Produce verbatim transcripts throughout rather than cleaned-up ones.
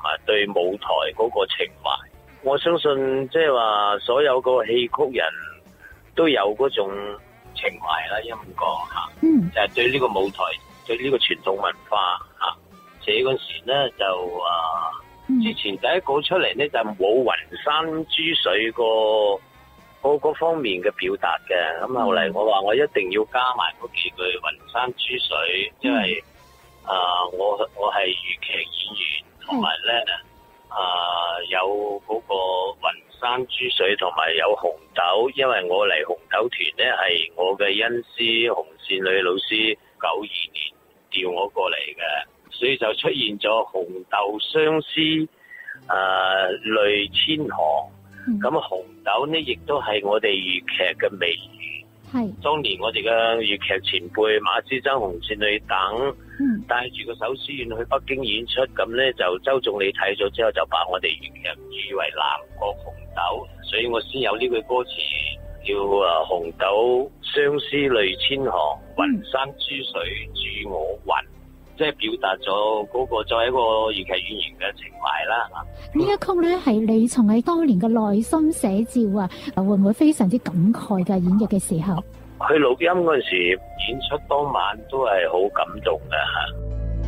埋對舞台嗰個情懷。我相信即係話所有個戲曲人都有嗰種情懷啦，因咁講吓， 嗯， 就係對呢個舞台，對呢個傳統文化吓。寫嗰時咧就啊，之前第一個出嚟咧就冇雲山珠水個嗰嗰方面嘅表達嘅，咁後嚟我話我一定要加埋嗰幾句雲山珠水，因為啊我我係粵劇演員，同埋咧啊有嗰個雲山珠水同埋有紅豆，因為我嚟紅豆團咧係我嘅恩師紅線女老師九二年調我過嚟嘅。所以就出現咗紅豆相思，誒、呃、淚千行。咁、嗯、紅豆呢，亦都係我哋粵劇嘅美譽。係當年我哋嘅粵劇前輩馬師曾、紅線女等，嗯、帶住個手書院去北京演出，咁呢就周總理睇咗之後，就把我哋粵劇譽為南國紅豆，所以我先有呢句歌詞叫誒紅豆相思淚千行，雲山珠水助我暈。即係表達咗嗰個作為一個粵劇演員嘅情懷啦。 呢一曲咧係你從你當年嘅內心寫照啊，會唔會非常之感慨嘅演繹嘅時候？ 去錄音嗰陣時，演出當晚都係好感動嘅吓。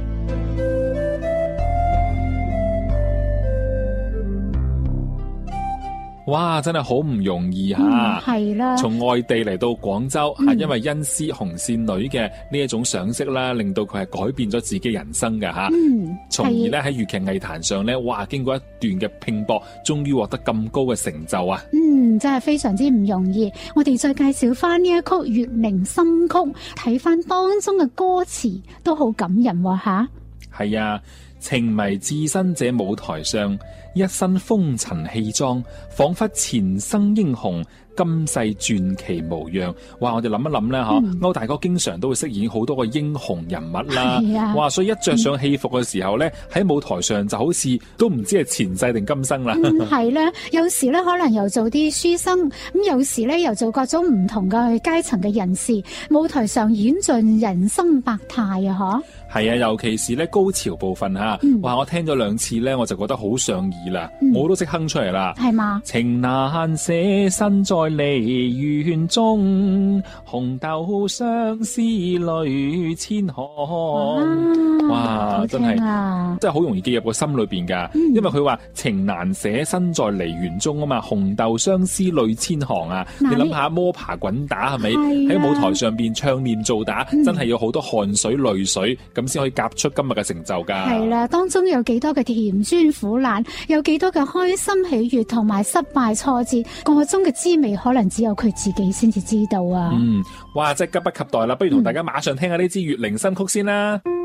哇，真係好唔容易吓， 係啦， 從外地嚟到廣州，係、嗯、因為恩師紅線女嘅呢一種賞識啦，令到佢係改變咗自己人生嘅吓，嗯，從而咧喺粵劇藝壇上咧，哇，經過一段嘅拼搏，終於獲得咁高嘅成就啊！ 嗯，真係非常之唔容易。我哋再介紹翻呢一曲《月靈心曲》，睇翻當中嘅歌詞都好感人喎吓。 係啊。情迷置身這舞台上，一身風塵氣裝，仿佛前生英雄，今世傳奇模樣。哇！我哋諗一諗咧，嗬、嗯，歐大哥經常都會飾演好多個英雄人物啦。啊、哇！所以一着上戲服嘅時候咧，喺、嗯、舞台上就好似都唔知係前世定今生啦。係、嗯、咧，有時咧可能又做啲書生，咁有時咧又做各種唔同嘅階層嘅人士，舞台上演盡人生百態啊！嗬。係啊，尤其是咧高潮部分吓、嗯，哇！我聽咗兩次咧，我就覺得好上耳啦、嗯，我都識哼出嚟啦。係嘛？情難捨身在梨園中，紅豆相思淚千行。哇！真係，真係好容易記入個心裏邊噶、嗯。因為佢話情難捨身在梨園中啊嘛，紅豆相思淚千行啊。你諗下摸爬滾打係咪？喺舞台上邊唱念做打，嗯、真係有好多汗水淚水。咁先可以夾出今日嘅成就噶。係啦，當中有幾多嘅甜酸苦辣，有幾多嘅開心喜悅同埋失敗挫折，個中嘅滋味可能只有佢自己先至知道啊。嗯，哇，真係急不及待啦！不如同大家馬上聽下呢支月靈心曲先啦。嗯